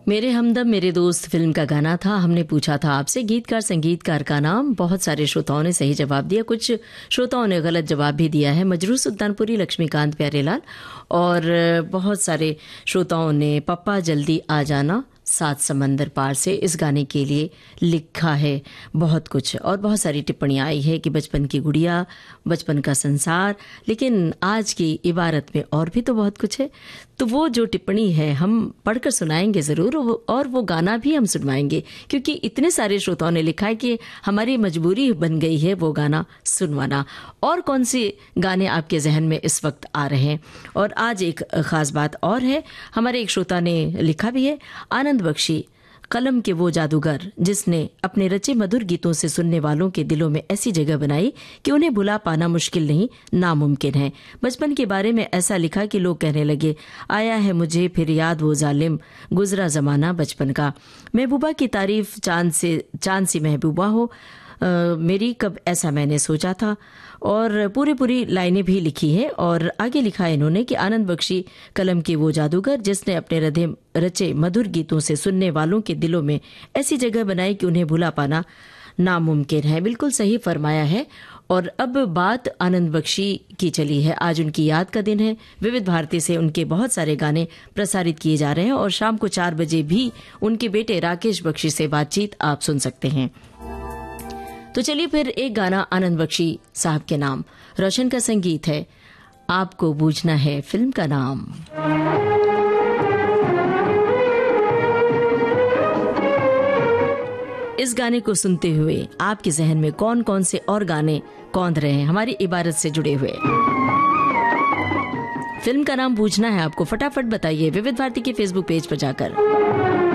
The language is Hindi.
मेरे हमदम मेरे दोस्त फिल्म का गाना था। हमने पूछा था आपसे गीतकार संगीतकार का नाम। बहुत सारे श्रोताओं ने सही जवाब दिया, कुछ श्रोताओं ने गलत जवाब भी दिया है। मजरू सुल्तानपुरी, लक्ष्मीकांत प्यारेलाल और बहुत सारे श्रोताओं ने पप्पा जल्दी आ जाना सात समंदर पार से इस गाने के लिए लिखा है बहुत कुछ। और बहुत सारी टिप्पणियां आई है कि बचपन की गुड़िया, बचपन का संसार, लेकिन आज की इबारत में और भी तो बहुत कुछ है। तो वो जो टिप्पणी है हम पढ़कर सुनाएंगे ज़रूर, और वो गाना भी हम सुनवाएंगे, क्योंकि इतने सारे श्रोताओं ने लिखा है कि हमारी मजबूरी बन गई है वो गाना सुनवाना। और कौन से गाने आपके जहन में इस वक्त आ रहे हैं? और आज एक ख़ास बात और है, हमारे एक श्रोता ने लिखा भी है, आनंद बख्शी कलम के वो जादूगर जिसने अपने रचे मधुर गीतों से सुनने वालों के दिलों में ऐसी जगह बनाई कि उन्हें भुला पाना मुश्किल नहीं, नामुमकिन है। बचपन के बारे में ऐसा लिखा कि लोग कहने लगे, आया है मुझे फिर याद वो जालिम गुजरा जमाना बचपन का। महबूबा की तारीफ चांद सी महबूबा हो, मेरी कब ऐसा मैंने सोचा था। और पूरी लाइनें भी लिखी है। और आगे लिखा है इन्होंने कि आनंद बख्शी कलम के वो जादूगर जिसने अपने रचे मधुर गीतों से सुनने वालों के दिलों में ऐसी जगह बनाई कि उन्हें भुला पाना नामुमकिन है। बिल्कुल सही फरमाया है। और अब बात आनंद बख्शी की चली है, आज उनकी याद का दिन है। विविध भारती से उनके बहुत सारे गाने प्रसारित किए जा रहे हैं और शाम को 4 बजे भी उनके बेटे राकेश बख्शी से बातचीत आप सुन सकते हैं। तो चलिए फिर एक गाना आनंद बख्शी साहब के नाम, रोशन का संगीत है, आपको बूझना है फिल्म का नाम। इस गाने को सुनते हुए आपके जहन में कौन कौन से और गाने कौंध रहे हैं हमारी इबारत से जुड़े हुए? फिल्म का नाम पूछना है आपको, फटाफट बताइए विविध भारती के फेसबुक पेज पर जाकर।